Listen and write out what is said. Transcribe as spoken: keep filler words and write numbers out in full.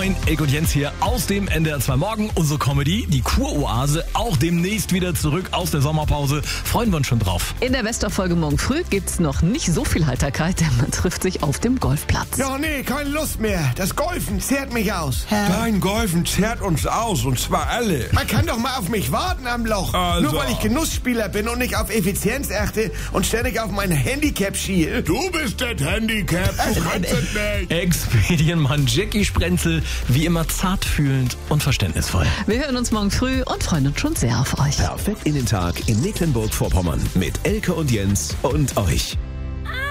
Moin, Eck und Jens hier aus dem N D R zwei Morgen. Unsere Comedy, die Kuroase, auch demnächst wieder zurück aus der Sommerpause. Freuen wir uns schon drauf. In der Best-of-Folge morgen früh gibt's noch nicht so viel Heiterkeit, denn man trifft sich auf dem Golfplatz. Ja, nee, keine Lust mehr. Das Golfen zehrt mich aus. Dein Golfen zehrt uns aus, und zwar alle. Man kann doch mal auf mich warten am Loch. Also. Nur weil ich Genussspieler bin und nicht auf Effizienz achte und ständig auf mein Handicap schiel. Du bist das Handicap, du kannst es nicht. Ex-Medienmann Jackie Sprenzel, wie immer zartfühlend und verständnisvoll. Wir hören uns morgen früh und freuen uns schon sehr auf euch. Perfekt in den Tag in Mecklenburg-Vorpommern mit Elke und Jens und euch.